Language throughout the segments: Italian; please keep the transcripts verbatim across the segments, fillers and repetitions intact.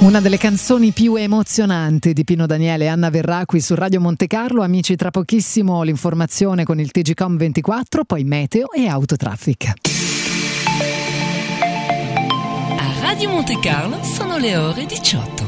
Una delle canzoni più emozionanti di Pino Daniele e Anna Verrà qui su Radio Monte Carlo. Amici, tra pochissimo l'informazione con il T G Com ventiquattro, poi meteo e autotraffic. A Radio Monte Carlo sono le ore diciotto.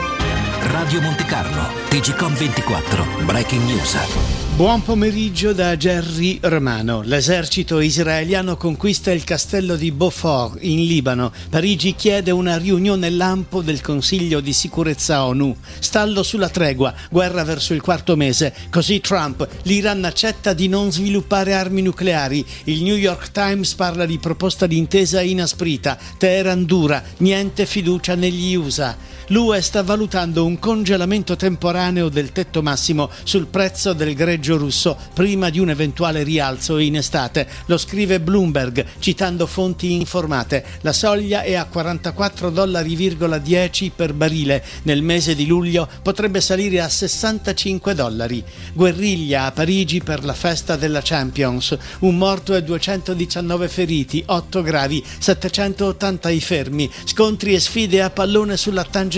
Radio Monte Carlo, T G Com ventiquattro, Breaking News. Buon pomeriggio da Gerry Romano. L'esercito israeliano conquista il castello di Beaufort in Libano. Parigi chiede una riunione lampo del Consiglio di sicurezza ONU. Stallo sulla tregua, guerra verso il quarto mese. Così Trump, l'Iran accetta di non sviluppare armi nucleari. Il New York Times parla di proposta di intesa inasprita. Teheran dura, niente fiducia negli U S A. L'U E sta valutando un congelamento temporaneo del tetto massimo sul prezzo del greggio russo prima di un eventuale rialzo in estate. Lo scrive Bloomberg citando fonti informate. La soglia è a quarantaquattro dollari virgola dieci per barile. Nel mese di luglio potrebbe salire a sessantacinque dollari. Guerriglia a Parigi per la festa della Champions. Un morto e duecentodiciannove feriti, otto gravi, settecentottanta i fermi. Scontri e sfide a pallone sulla tangenziale.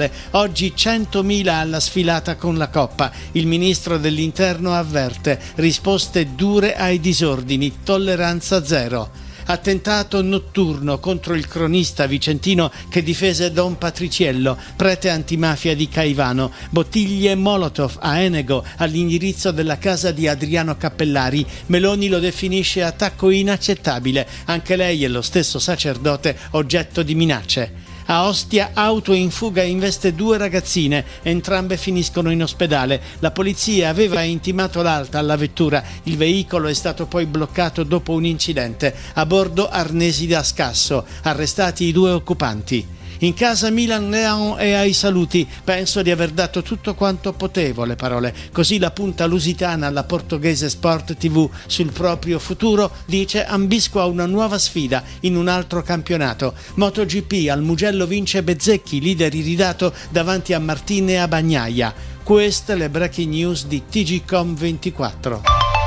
Oggi centomila alla sfilata con la Coppa. Il ministro dell'Interno avverte: risposte dure ai disordini, tolleranza zero. Attentato notturno contro il cronista vicentino che difese Don Patriciello, prete antimafia di Caivano. Bottiglie Molotov a Enego all'indirizzo della casa di Adriano Cappellari. Meloni lo definisce attacco inaccettabile. Anche lei e lo stesso sacerdote oggetto di minacce. A Ostia, auto in fuga investe due ragazzine, entrambe finiscono in ospedale. La polizia aveva intimato l'alta alla vettura, il veicolo è stato poi bloccato dopo un incidente. A bordo arnesi da scasso, arrestati i due occupanti. In casa Milan Leão e ai saluti, penso di aver dato tutto quanto potevo, le parole. Così la punta lusitana alla portoghese Sport tivù sul proprio futuro dice: ambisco a una nuova sfida in un altro campionato. MotoGP, al Mugello vince Bezzecchi, leader iridato davanti a Martin e a Bagnaia. Queste le breaking news di T G Com ventiquattro.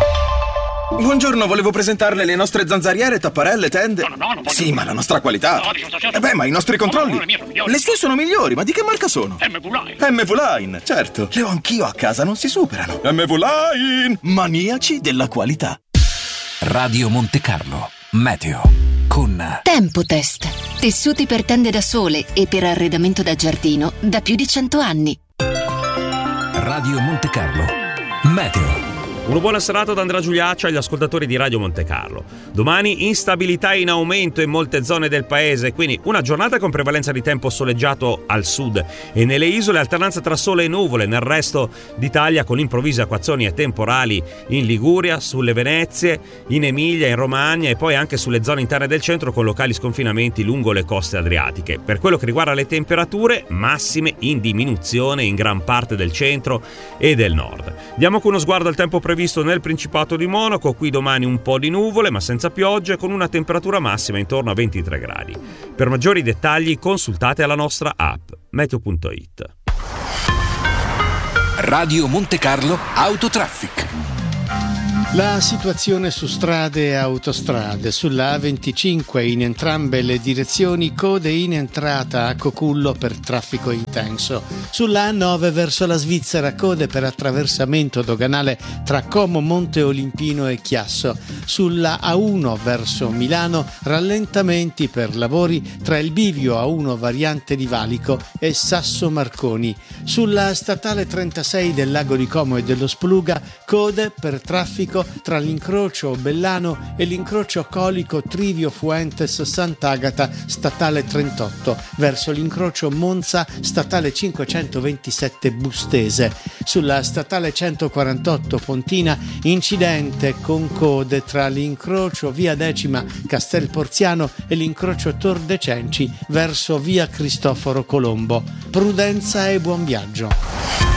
Buongiorno, volevo presentarle le nostre zanzariere, tapparelle, tende. No, no, no, non voglio. Sì, ma la nostra qualità. No, dico, certo. Eh beh, ma i nostri controlli. No, no, le mie sono migliori. Le sue sono migliori, ma di che marca sono? M V Line. M V Line, certo. Le ho anch'io a casa, non si superano. M V Line, maniaci della qualità. Radio Monte Carlo, meteo con Tempotest. Tessuti per tende da sole e per arredamento da giardino da più di cento anni. Radio Monte Carlo, meteo. Una buona serata da Andrea Giuliaccio agli ascoltatori di Radio Monte Carlo. Domani instabilità in aumento in molte zone del paese, quindi una giornata con prevalenza di tempo soleggiato al sud e nelle isole alternanza tra sole e nuvole, nel resto d'Italia con improvvise acquazzoni e temporali in Liguria, sulle Venezie, in Emilia, in Romagna e poi anche sulle zone interne del centro con locali sconfinamenti lungo le coste adriatiche. Per quello che riguarda le temperature, massime in diminuzione in gran parte del centro e del nord. Diamo con uno sguardo al tempo previsto nel Principato di Monaco. Qui domani un po' di nuvole ma senza piogge, con una temperatura massima intorno a ventitré gradi. Per maggiori dettagli consultate la nostra app meteo punto it. Radio Monte Carlo Autotraffic. La situazione su strade e autostrade. Sulla A venticinque in entrambe le direzioni code in entrata a Cocullo per traffico intenso. Sulla A nove verso la Svizzera code per attraversamento doganale tra Como Monte Olimpino e Chiasso. Sulla A uno verso Milano rallentamenti per lavori tra il bivio A uno variante di Valico e Sasso Marconi. Sulla statale trentasei del Lago di Como e dello Spluga code per traffico tra l'incrocio Bellano e l'incrocio Colico Trivio Fuentes Sant'Agata statale trentotto verso l'incrocio Monza statale cinquecentoventisette Bustese. Sulla statale centoquarantotto Pontina incidente con code tra l'incrocio via Decima Castel Porziano e l'incrocio Tor de Cenci verso via Cristoforo Colombo. Prudenza e buon viaggio.